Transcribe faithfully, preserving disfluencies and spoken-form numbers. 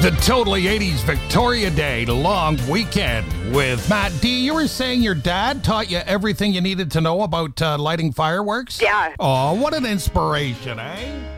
The Totally eighties Victoria Day long weekend with Matt D. You were saying your dad taught you everything you needed to know about uh, lighting fireworks? Yeah. Oh, what an inspiration, eh?